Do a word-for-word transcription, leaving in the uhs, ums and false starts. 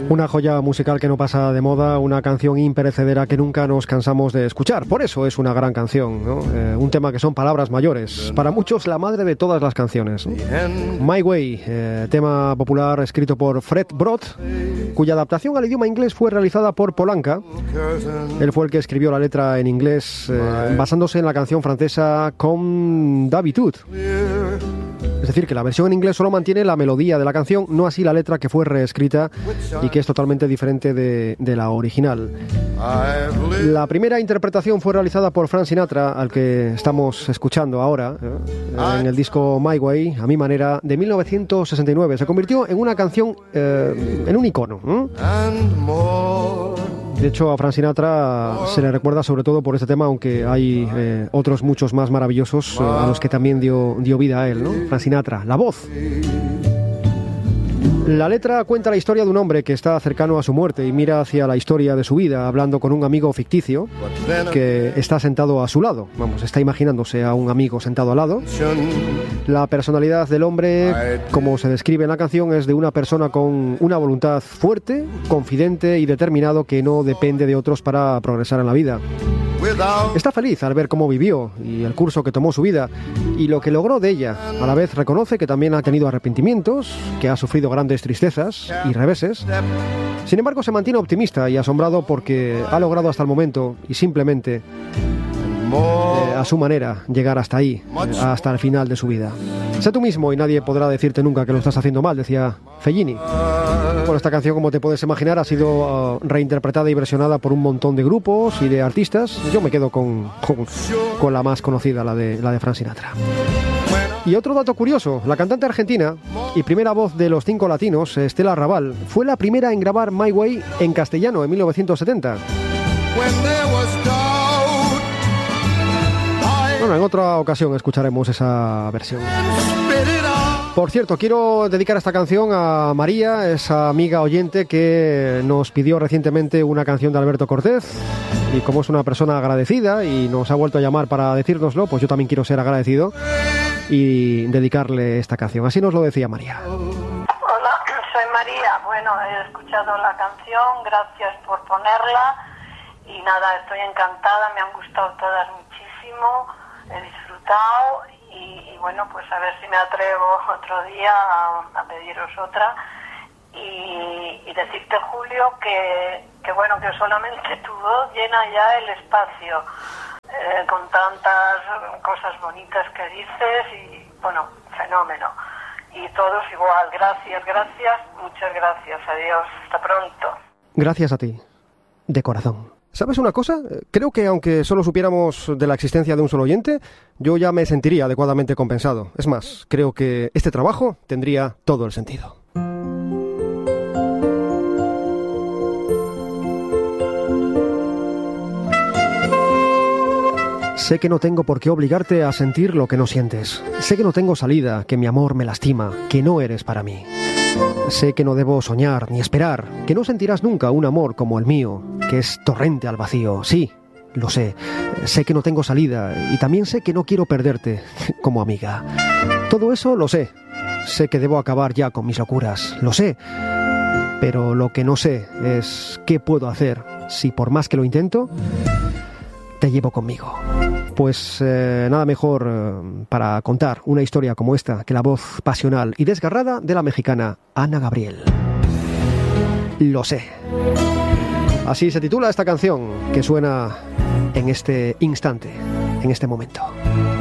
Una joya musical que no pasa de moda, una canción imperecedera que nunca nos cansamos de escuchar. Por eso es una gran canción, ¿no? Eh, un tema que son palabras mayores. Para muchos, la madre de todas las canciones, ¿no? My Way, eh, tema popular escrito por Fred Brodt, cuya adaptación al idioma inglés fue realizada por Polanca. Él fue el que escribió la letra en inglés, eh, basándose en la canción francesa Comme d'habitude. Es decir, que la versión en inglés solo mantiene la melodía de la canción, no así la letra, que fue reescrita y que es totalmente diferente de, de la original. La primera interpretación fue realizada por Frank Sinatra, al que estamos escuchando ahora, ¿eh? en el disco My Way, a mi manera, de mil novecientos sesenta y nueve. Se convirtió en una canción, eh, en un icono, ¿eh? De hecho, a Frank Sinatra se le recuerda sobre todo por este tema, aunque hay eh, otros muchos más maravillosos eh, a los que también dio, dio vida a él, ¿no? Frank Sinatra, la voz. La letra cuenta la historia de un hombre que está cercano a su muerte y mira hacia la historia de su vida, hablando con un amigo ficticio que está sentado a su lado. Vamos, está imaginándose a un amigo sentado al lado. La personalidad del hombre, como se describe en la canción, es de una persona con una voluntad fuerte, confidente y determinado, que no depende de otros para progresar en la vida. Está feliz al ver cómo vivió y el curso que tomó su vida y lo que logró de ella. A la vez reconoce que también ha tenido arrepentimientos, que ha sufrido grandes tristezas y reveses. Sin embargo, se mantiene optimista y asombrado porque ha logrado hasta el momento y simplemente eh, a su manera llegar hasta ahí, eh, hasta el final de su vida. Sé tú mismo y nadie podrá decirte nunca que lo estás haciendo mal, decía Fellini. Bueno, esta canción, como te puedes imaginar, ha sido uh, reinterpretada y versionada por un montón de grupos y de artistas. Yo me quedo con, con, con la más conocida, la de, la de Frank Sinatra. Y otro dato curioso, la cantante argentina y primera voz de los cinco latinos, Estela Raval, fue la primera en grabar My Way en castellano en mil novecientos setenta. Bueno, en otra ocasión escucharemos esa versión. Por cierto, quiero dedicar esta canción a María, esa amiga oyente que nos pidió recientemente una canción de Alberto Cortés, y como es una persona agradecida y nos ha vuelto a llamar para decírnoslo, pues yo también quiero ser agradecido y dedicarle esta canción. Así nos lo decía María. Hola, soy María. Bueno, he escuchado la canción, gracias por ponerla y nada, estoy encantada, me han gustado todas muchísimo, he disfrutado. Y, y bueno, pues a ver si me atrevo otro día a, a pediros otra y, y decirte, Julio, que, que bueno, que solamente tu voz llena ya el espacio eh, con tantas cosas bonitas que dices y bueno, fenómeno. Y todos igual, gracias, gracias, muchas gracias, adiós, hasta pronto. Gracias a ti, de corazón. ¿Sabes una cosa? Creo que aunque solo supiéramos de la existencia de un solo oyente, yo ya me sentiría adecuadamente compensado. Es más, creo que este trabajo tendría todo el sentido. Sé que no tengo por qué obligarte a sentir lo que no sientes. Sé que no tengo salida, que mi amor me lastima, que no eres para mí. Sé que no debo soñar ni esperar, que no sentirás nunca un amor como el mío, que es torrente al vacío. Sí, lo sé. Sé que no tengo salida y también sé que no quiero perderte como amiga. Todo eso lo sé. Sé que debo acabar ya con mis locuras. Lo sé. Pero lo que no sé es qué puedo hacer si, por más que lo intento, te llevo conmigo. Pues eh, nada mejor eh, para contar una historia como esta que la voz pasional y desgarrada de la mexicana Ana Gabriel. Lo sé. Así se titula esta canción que suena en este instante, en este momento.